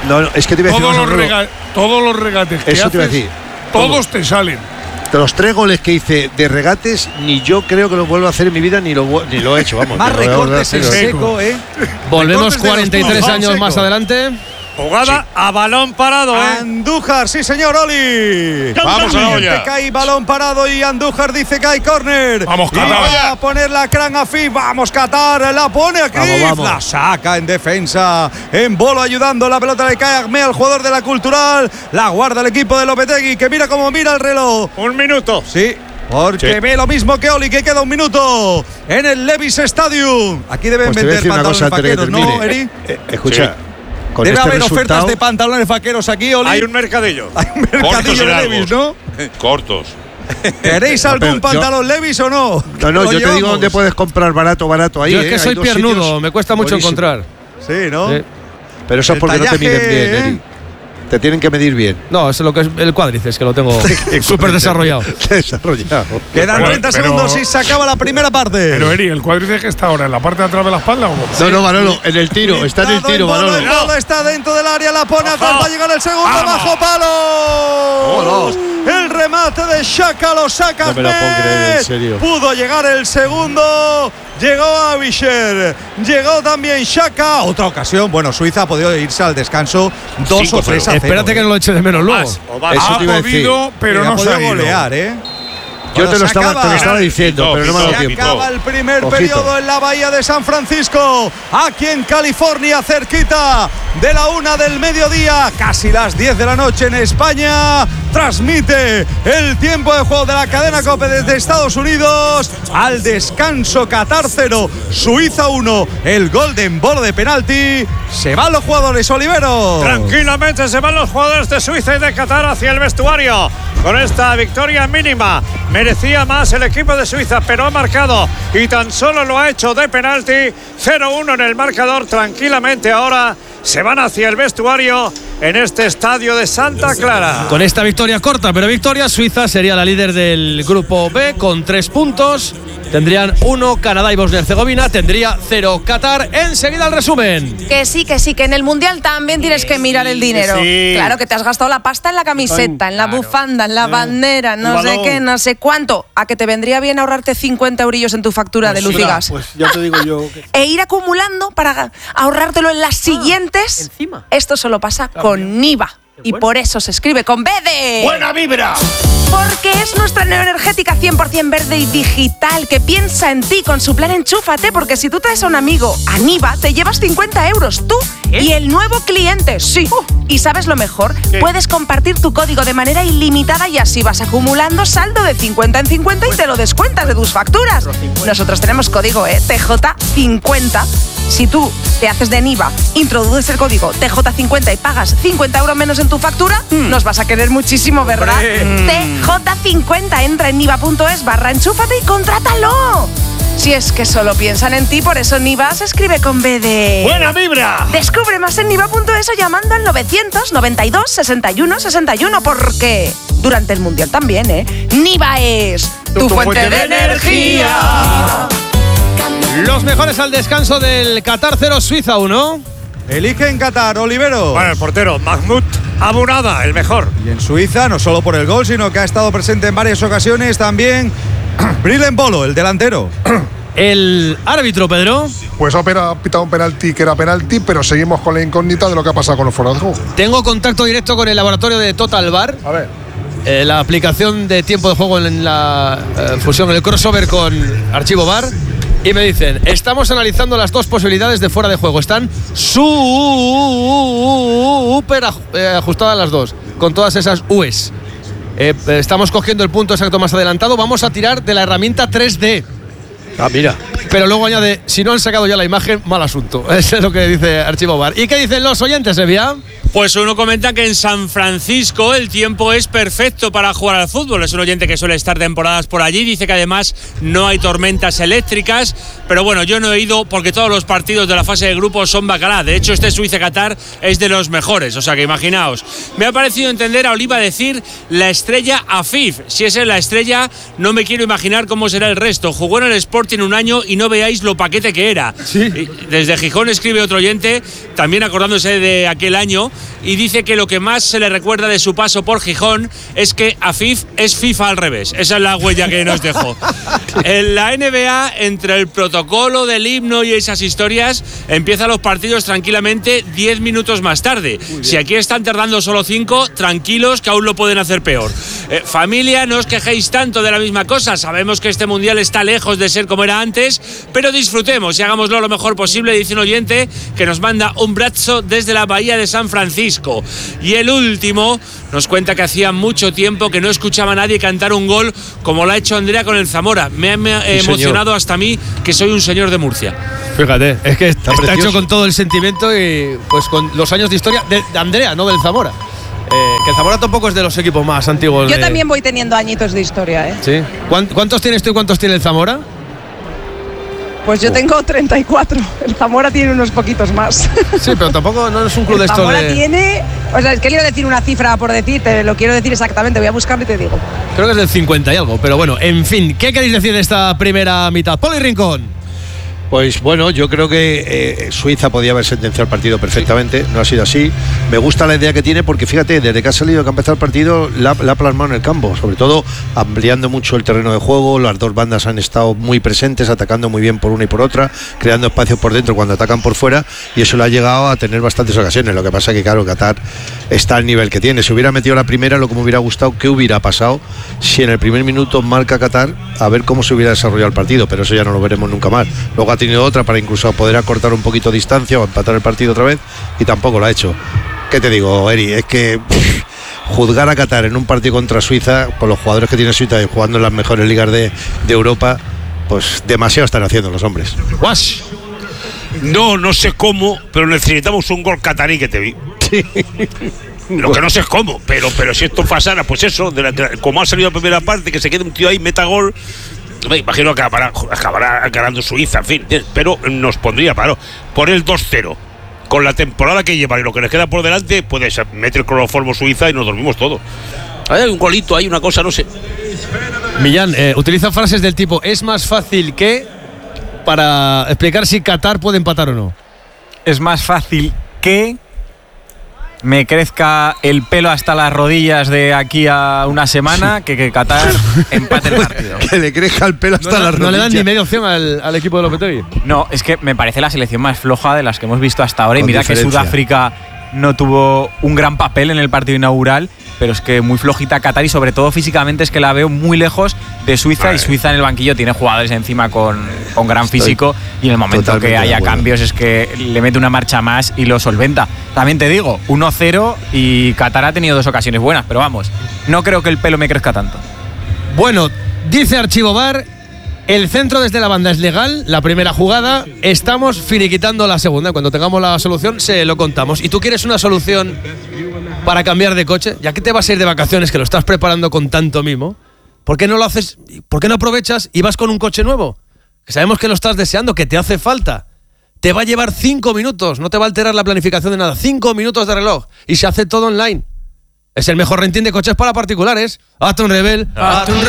No, no, es que te iba a decir. Todos, los, rega todos los regates que Eso haces, te iba a decir. todos te salen. De los tres goles que hice de regates, ni yo creo que lo vuelvo a hacer en mi vida, ni lo, ni lo he hecho, vamos. Más recortes en seco, ¿eh? Volvemos cuarenta y tres años más adelante. Jugada sí. a balón parado, ¿eh? Andújar, sí señor, Oli. Vamos a la olla. Cae balón parado y Andújar dice que hay córner. Vamos, Qatar. Va a poner la crán a Fif. Vamos, Qatar. La pone a Crif. La saca en defensa. En Bolo ayudando. La pelota le cae a Agme, al jugador de la Cultural. La guarda el equipo de Lopetegui, que mira cómo mira el reloj. Un minuto. Sí. Porque sí. ve lo mismo que Oli, que queda un minuto en el Levi's Stadium. Aquí deben pues vender pantalones vaqueros, ¿no, Eri? Eh, escucha. Sí. Debe este haber resultado, ofertas de pantalones vaqueros aquí, Oli. Hay un mercadillo. Hay un mercadillo de Levi's, ¿no? Cortos. ¿Queréis algún no, pantalón yo, Levi's o no? No, no, yo llevamos? te digo dónde puedes comprar barato, barato ahí. Yo es que eh, soy piernudo, me cuesta mucho buenísimo. encontrar. Sí, ¿no? Sí. Pero eso es porque tallaje, no te miden bien, Eri. Te tienen que medir bien. No, es lo que es el cuádriceps, que lo tengo súper desarrollado. Desarrollado. Quedan pero, treinta pero, segundos y se acaba la primera parte. Pero Eri, ¿el cuádriceps que está ahora en la parte de atrás de la espalda o no? No, no, Manolo, en el tiro, está en el tiro, Manolo. El Bolo está dentro del área, la pone atrás, va a llegar el segundo, bajo palo. Oh, no. El remate de Xhaka lo saca. No me lo puedo creer, en serio. Pudo llegar el segundo. Llegó Avisher, llegó también Xhaka. Otra ocasión, bueno, Suiza ha podido irse al descanso dos o tres a cero. Espérate que no lo eche de menos luego. Vas, vas. Ha podido, pero no se ha ido. golear, ¿eh? Yo te lo, estaba, te lo estaba diciendo, pero no me ha dado tiempo. Se acaba el primer Ojito. periodo en la bahía de San Francisco, aquí en California, cerquita de la una del mediodía, casi las diez de la noche en España. Transmite el tiempo de juego de la cadena COPE desde Estados Unidos. Al descanso, Qatar cero, Suiza uno. El Golden Ball de penalti. Se van los jugadores, Olivero. Tranquilamente se van los jugadores de Suiza y de Qatar hacia el vestuario. Con esta victoria mínima, merecía más el equipo de Suiza, pero ha marcado y tan solo lo ha hecho de penalti. cero uno en el marcador. Tranquilamente ahora se van hacia el vestuario en este estadio de Santa Clara. Con esta victoria corta, pero victoria, Suiza sería la líder del grupo B con tres puntos. Tendrían uno Canadá y Bosnia-Herzegovina, tendría cero Qatar. Enseguida el resumen. Que sí, que sí, que en el Mundial también tienes que mirar el dinero. Sí. Claro, que te has gastado la pasta en la camiseta, en la claro. bufanda, en la Eh, bandera, no sé qué, no sé cuánto. ¿A que te vendría bien ahorrarte cincuenta eurillos en tu factura pues de luz sí, y gas? Pues ya te digo yo. Que... E ir acumulando para ahorrártelo en las siguientes. encima. Esto solo pasa con Niva. Y por eso se escribe con B de... ¡Buena vibra! Porque es nuestra neoenergética cien por ciento verde y digital que piensa en ti con su plan Enchúfate, porque si tú traes a un amigo a Niva, te llevas cincuenta euros, tú ¿Eh? y el nuevo cliente, sí. Uh, y ¿sabes lo mejor? ¿Qué? Puedes compartir tu código de manera ilimitada y así vas acumulando saldo de cincuenta en cincuenta y te lo descuentas de tus facturas. Nosotros tenemos código ¿eh? T J cincuenta. Si tú te haces de Niva, introduces el código T J cincuenta y pagas cincuenta euros menos en tu factura, mm. nos vas a querer muchísimo, ¿verdad? Mm. T J cincuenta, entra en niva.es barra enchúfate y contrátalo. Si es que solo piensan en ti, por eso Niva se escribe con B de... ¡Buena vibra! Descubre más en niva.es o llamando al novecientos noventa y dos sesenta y uno sesenta y uno, porque durante el Mundial también, ¿eh? Niva es tu, tu fuente, fuente de, de energía. Los mejores al descanso del Qatar cero, Suiza uno. Elige en Qatar, Olivero. Bueno, el portero, Mahmoud Abunada, el mejor. Y en Suiza, no solo por el gol, sino que ha estado presente en varias ocasiones también Brillen Bolo, el delantero. El árbitro, Pedro. Pues ha pitado un penalti que era penalti, pero seguimos con la incógnita de lo que ha pasado con los fuera de juego. Tengo contacto directo con el laboratorio de Total Bar. A ver. Eh, la aplicación de tiempo de juego en la eh, fusión, el crossover con Archivo Bar. Y me dicen, estamos analizando las dos posibilidades de fuera de juego. Están súper ajustadas las dos, con todas esas U's. Eh, estamos cogiendo el punto exacto más adelantado. Vamos a tirar de la herramienta tres D. Ah, mira. Pero luego añade, si no han sacado ya la imagen, mal asunto. Eso es lo que dice Archivo Bar. ¿Y qué dicen los oyentes, Sevilla? Pues uno comenta que en San Francisco el tiempo es perfecto para jugar al fútbol. Es un oyente que suele estar temporadas por allí. Dice que además no hay tormentas eléctricas. Pero bueno, yo no he ido porque todos los partidos de la fase de grupos son bacalá. De hecho, este Suiza-Qatar es de los mejores. O sea que imaginaos. Me ha parecido entender a Oliva decir la estrella Afif. Si esa es la estrella, no me quiero imaginar cómo será el resto. Jugó en el Sporting un año y no veáis lo paquete que era. Sí. Desde Gijón escribe otro oyente, también acordándose de aquel año, y dice que lo que más se le recuerda de su paso por Gijón es que Afif es FIFA al revés. Esa es la huella que nos dejó. En la N B A, entre el protocolo del himno y esas historias, empiezan los partidos tranquilamente diez minutos más tarde. Si aquí están tardando solo cinco, tranquilos que aún lo pueden hacer peor. Eh, familia, no os quejéis tanto de la misma cosa. Sabemos que este mundial está lejos de ser como era antes, pero disfrutemos y hagámoslo lo mejor posible, dice un oyente que nos manda un abrazo desde la bahía de San Francisco. Y el último nos cuenta que hacía mucho tiempo que no escuchaba a nadie cantar un gol como lo ha hecho Andrea con el Zamora. Me ha, me ha sí, emocionado señor. Hasta a mí, que soy un señor de Murcia. Fíjate, es que está, está hecho con todo el sentimiento y pues con los años de historia de, de Andrea, no del Zamora. Eh, que el Zamora tampoco es de los equipos más antiguos. Yo de... también voy teniendo añitos de historia, ¿eh? Sí. ¿Cuántos tienes tú y cuántos tiene el Zamora? Pues yo tengo treinta y cuatro. El Zamora tiene unos poquitos más. Sí, pero tampoco no es un club de estos. El Zamora de... tiene. O sea, es que quiero decir una cifra por decir, te lo quiero decir exactamente. Voy a buscarlo y te digo. Creo que es del cincuenta y algo. Pero bueno, en fin, ¿qué queréis decir de esta primera mitad? Poli Rincón. Pues bueno, yo creo que eh, Suiza podía haber sentenciado el partido perfectamente, no ha sido así. Me gusta la idea que tiene porque fíjate, desde que ha salido, que ha empezado el partido, la, la ha plasmado en el campo, sobre todo ampliando mucho el terreno de juego. Las dos bandas han estado muy presentes, atacando muy bien por una y por otra, creando espacios por dentro cuando atacan por fuera, y eso le ha llegado a tener bastantes ocasiones. Lo que pasa es que claro, Qatar está al nivel que tiene. Si hubiera metido la primera, lo que me hubiera gustado, ¿qué hubiera pasado si en el primer minuto marca Qatar? A ver cómo se hubiera desarrollado el partido, pero eso ya no lo veremos nunca más. Luego ha tenido otra para incluso poder acortar un poquito de distancia o empatar el partido otra vez, y tampoco lo ha hecho. ¿Qué te digo, Eri? Es que pff, juzgar a Qatar en un partido contra Suiza, por los jugadores que tiene Suiza y jugando en las mejores ligas de, de Europa, pues demasiado están haciendo los hombres. Wash. No, no sé cómo, pero necesitamos un gol catarí que te vi. Sí. Lo que no sé es cómo, pero, pero si esto pasara, pues eso, de la, de la, como ha salido la primera parte, que se quede un tío ahí, meta gol. Me imagino que acabará, acabará ganando Suiza, en fin, pero nos pondría paro. Por el dos cero, con la temporada que lleva y lo que les queda por delante, puede meter el cloroformo Suiza y nos dormimos todos. Hay un golito, hay una cosa, no sé. Millán, eh, utiliza frases del tipo: es más fácil que, para explicar si Qatar puede empatar o no. Es más fácil que me crezca el pelo hasta las rodillas de aquí a una semana que que Qatar empate el partido. Que le crezca el pelo hasta no, las rodillas. No le dan ni media opción al, al equipo de Lopetegui. No, es que me parece la selección más floja de las que hemos visto hasta ahora. Con y mira diferencia. Que Sudáfrica no tuvo un gran papel en el partido inaugural, pero es que muy flojita Qatar, y sobre todo físicamente es que la veo muy lejos de Suiza. Vale. Y Suiza en el banquillo tiene jugadores encima con, con gran Estoy físico, y en el momento que haya cambios es que le mete una marcha más y lo solventa. También te digo, uno cero y Qatar ha tenido dos ocasiones buenas, pero vamos, no creo que el pelo me crezca tanto. Bueno, dice Archivo Bar, el centro desde la banda es legal, la primera jugada, estamos finiquitando la segunda. Cuando tengamos la solución se lo contamos. ¿Y tú quieres una solución para cambiar de coche? Ya que te vas a ir de vacaciones, que lo estás preparando con tanto mimo, ¿por qué no lo haces? ¿Por qué no aprovechas y vas con un coche nuevo? Que sabemos que lo estás deseando, que te hace falta. Te va a llevar cinco minutos, no te va a alterar la planificación de nada. Cinco minutos de reloj y se hace todo online. Es el mejor renting de coches para particulares. Hazte un Rebel. Hazte un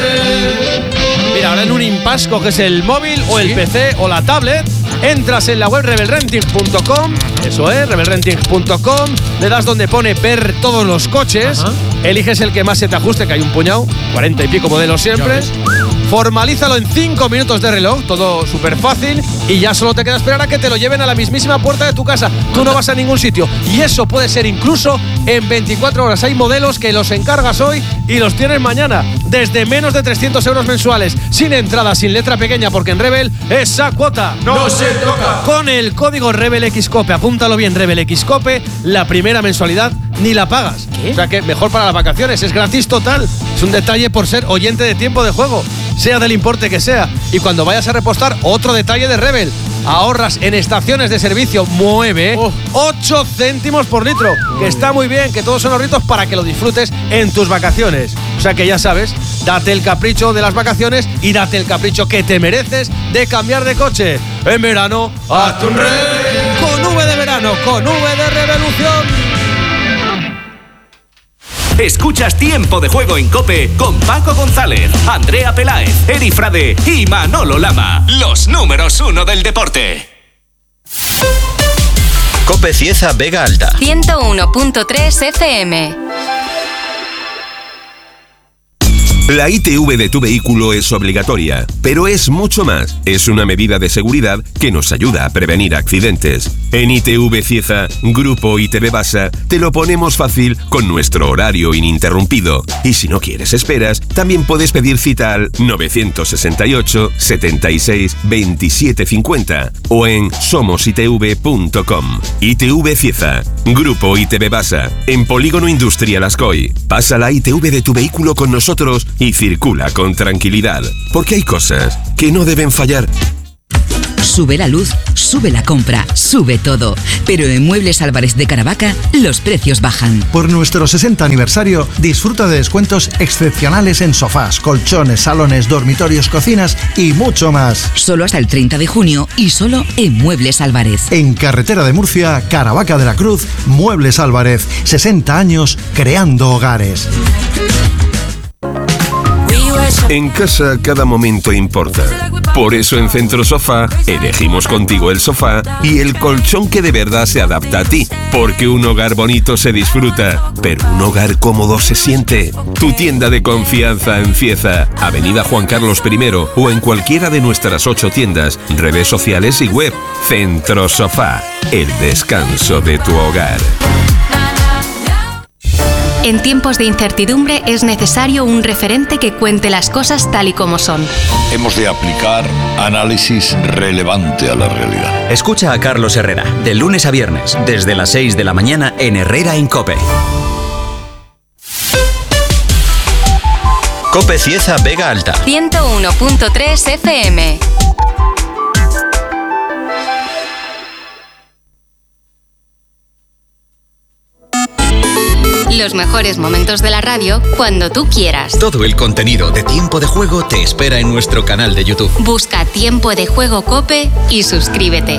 Rebel. Mira, ahora en un impasse coges el móvil o el ¿Sí? P C o la tablet, entras en la web rebel renting punto com, eso es, rebel renting punto com, le das donde pone ver todos los coches, Ajá. eliges el que más se te ajuste, que hay un puñado, cuarenta y pico modelos siempre, formalízalo en cinco minutos de reloj, todo súper fácil, y ya solo te queda esperar a que te lo lleven a la mismísima puerta de tu casa. Tú no vas a ningún sitio, y eso puede ser incluso en veinticuatro horas. Hay modelos que los encargas hoy y los tienes mañana, desde menos de trescientos euros mensuales, sin entrada, sin letra pequeña, porque en Rebel esa cuota no se toca. Con el código RebelXCope, apúntalo bien, RebelXCope, la primera mensualidad ni la pagas. ¿Qué? O sea que mejor para las vacaciones, es gratis total. Es un detalle por ser oyente de Tiempo de Juego, sea del importe que sea. Y cuando vayas a repostar, otro detalle de Rebel: ahorras en estaciones de servicio Mueve oh. ocho céntimos por litro, que está muy bien, que todos son ahorritos para que lo disfrutes en tus vacaciones. O sea que ya sabes, date el capricho de las vacaciones y date el capricho que te mereces de cambiar de coche. En verano, hazte un Rebel. Con V de verano, con V de revolución. Escuchas Tiempo de Juego en COPE con Paco González, Andrea Peláez, Eri Frade y Manolo Lama. Los números uno del deporte. Cope Cieza Vega Alta. ciento uno punto tres F M. La I T V de tu vehículo es obligatoria, pero es mucho más. Es una medida de seguridad que nos ayuda a prevenir accidentes. En I T V Cieza, Grupo I T V Basa, te lo ponemos fácil con nuestro horario ininterrumpido. Y si no quieres esperas, también puedes pedir cita al nueve seis ocho, setenta y seis, veintisiete cincuenta o en somos i t v punto com. I T V Cieza, Grupo I T V Basa, en Polígono Industrial Ascoy. Pasa la I T V de tu vehículo con nosotros y circula con tranquilidad, porque hay cosas que no deben fallar. Sube la luz, sube la compra, sube todo. Pero en Muebles Álvarez de Caravaca los precios bajan. Por nuestro sesenta aniversario, disfruta de descuentos excepcionales en sofás, colchones, salones, dormitorios, cocinas y mucho más. Solo hasta el treinta de junio y solo en Muebles Álvarez. En Carretera de Murcia, Caravaca de la Cruz, Muebles Álvarez. sesenta años creando hogares. En casa cada momento importa. Por eso en Centro Sofá elegimos contigo el sofá y el colchón que de verdad se adapta a ti. Porque un hogar bonito se disfruta, pero un hogar cómodo se siente. Tu tienda de confianza en Cieza, Avenida Juan Carlos primero o en cualquiera de nuestras ocho tiendas, redes sociales y web. Centro Sofá, el descanso de tu hogar. En tiempos de incertidumbre es necesario un referente que cuente las cosas tal y como son. Hemos de aplicar análisis relevante a la realidad. Escucha a Carlos Herrera, de lunes a viernes, desde las seis de la mañana en Herrera en Cope. Cope Cieza Vega Alta. ciento uno punto tres F M. Los mejores momentos de la radio cuando tú quieras. Todo el contenido de Tiempo de Juego te espera en nuestro canal de YouTube. Busca Tiempo de Juego Cope y suscríbete.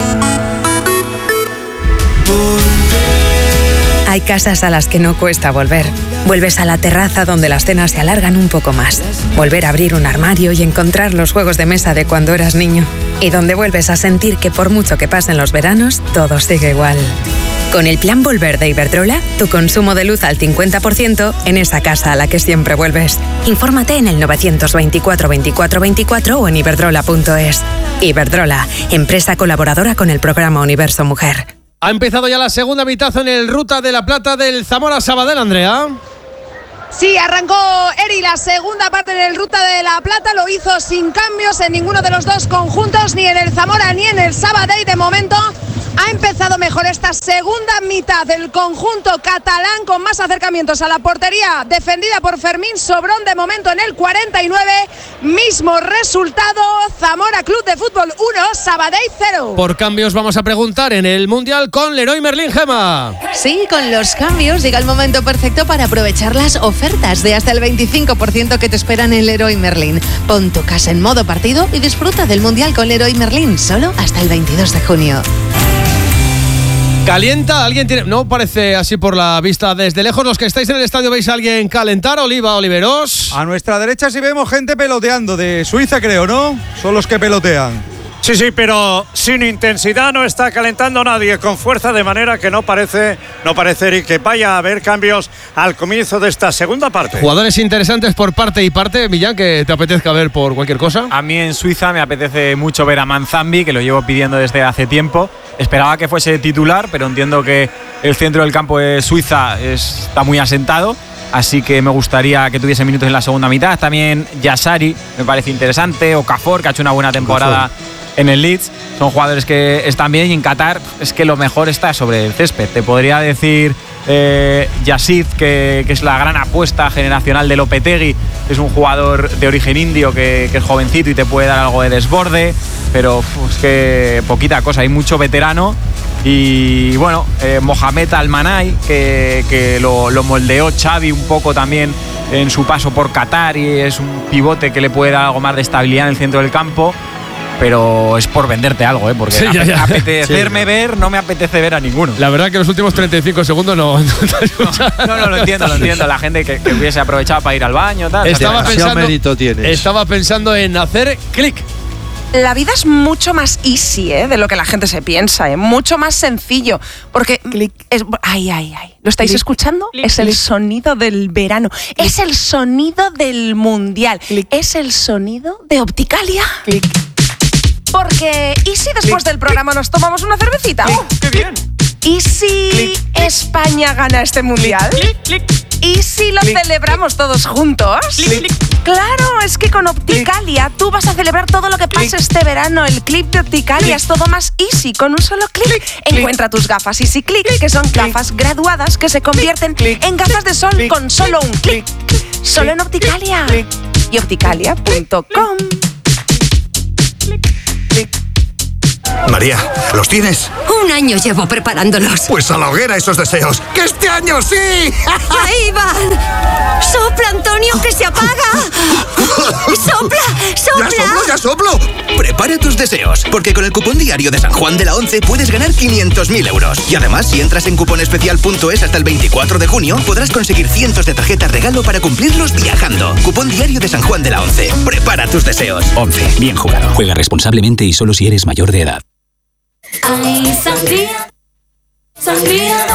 Hay casas a las que no cuesta volver. Vuelves a la terraza donde las cenas se alargan un poco más. Volver a abrir un armario y encontrar los juegos de mesa de cuando eras niño. Y donde vuelves a sentir que por mucho que pasen los veranos, todo sigue igual. Con el plan Volver de Iberdrola, tu consumo de luz al cincuenta por ciento en esa casa a la que siempre vuelves. Infórmate en el novecientos veinticuatro veinticuatro veinticuatro o en iberdrola punto es. Iberdrola, empresa colaboradora con el programa Universo Mujer. Ha empezado ya la segunda mitad en el Ruta de la Plata del Zamora Sabadell, Andrea. Sí, arrancó Eri la segunda parte del Ruta de la Plata, lo hizo sin cambios en ninguno de los dos conjuntos, ni en el Zamora ni en el Sabadell. De momento ha empezado mejor esta segunda mitad del conjunto catalán, con más acercamientos a la portería defendida por Fermín Sobrón. De momento en el cuarenta y nueve, mismo resultado, Zamora Club de Fútbol uno, Sabadell cero. Por cambios vamos a preguntar en el Mundial con Leroy Merlin, Gema. Sí, con los cambios llega el momento perfecto para aprovechar las ofertas de hasta el veinticinco por ciento que te esperan en Leroy Merlin. Pon tu casa en modo partido y disfruta del Mundial con Leroy Merlin, solo hasta el veintidós de junio. ¿Calienta? ¿Alguien tiene...? No parece así por la vista desde lejos. Los que estáis en el estadio, ¿veis a alguien calentar? Oliva, Oliveros. A nuestra derecha sí vemos gente peloteando. De Suiza, creo, ¿no? Son los que pelotean. Sí, sí, pero sin intensidad, no está calentando nadie con fuerza, de manera que no parece, no parece que vaya a haber cambios al comienzo de esta segunda parte. Jugadores interesantes por parte y parte, Millán, que te apetezca ver por cualquier cosa. A mí en Suiza me apetece mucho ver a Manzambi, que lo llevo pidiendo desde hace tiempo. Esperaba que fuese titular, pero entiendo que el centro del campo de Suiza está muy asentado. Así que me gustaría que tuviese minutos en la segunda mitad. También Yassari me parece interesante. Okafor, que ha hecho una buena temporada Okafor en el Leeds. Son jugadores que están bien, y en Qatar es que lo mejor está sobre el césped. Te podría decir eh, Yassid, que, que es la gran apuesta generacional de Lopetegui. Es un jugador de origen indio que, que es jovencito y te puede dar algo de desborde, pero uf, es que poquita cosa, hay mucho veterano. Y bueno, eh, Mohamed Almanay, que, que lo, lo moldeó Xavi un poco también en su paso por Qatar, y es un pivote que le puede dar algo más de estabilidad en el centro del campo. Pero es por venderte algo, ¿eh? Porque sí, ya, ya. apetecerme sí, ver, no me apetece ver a ninguno. La verdad que los últimos treinta y cinco segundos no... No, no, no lo entiendo, lo entiendo. La gente que, que hubiese aprovechado para ir al baño, tal. Estaba pensando, mérito tienes. Estaba pensando en hacer clic. La vida es mucho más easy, ¿eh? De lo que la gente se piensa, ¿eh? Mucho más sencillo. Porque. Es, ay, ay, ay. ¿Lo estáis clic, escuchando? Clic, es el clic. Sonido del verano. Clic. Es el sonido del mundial. Clic. Es el sonido de Opticalia. Clic. Porque. ¿Y si después clic, del programa clic. nos tomamos una cervecita? Clic. Oh, ¡qué bien! ¿Y si clic. España gana este mundial? Clic, clic. ¿Y si lo clic. celebramos todos juntos? Clic, clic. Claro, es que con Opticalia tú vas a celebrar todo lo que pase clic. este verano. El clip de Opticalia clic. es todo más easy, con un solo clic. clic. Encuentra clic. tus gafas Easy Click, que son clic. gafas graduadas que se convierten clic. en gafas de sol clic. con solo un clic. Solo en Opticalia. Clic. Y opticalia punto com. María, ¿los tienes? Un año llevo preparándolos. Pues a la hoguera esos deseos. ¡Que este año sí! ¡Ahí van! ¡Sopla, Antonio, que se apaga! ¡Sopla, sopla! ¡Ya soplo, ya soplo! Prepara tus deseos, porque con el cupón diario de San Juan de la Once puedes ganar quinientos mil euros. Y además, si entras en cuponespecial punto es hasta el veinticuatro de junio, podrás conseguir cientos de tarjetas regalo para cumplirlos viajando. Cupón diario de San Juan de la Once. Prepara tus deseos. Once. Bien jugado. Juega responsablemente y solo si eres mayor de edad. Ay, sangría, sangría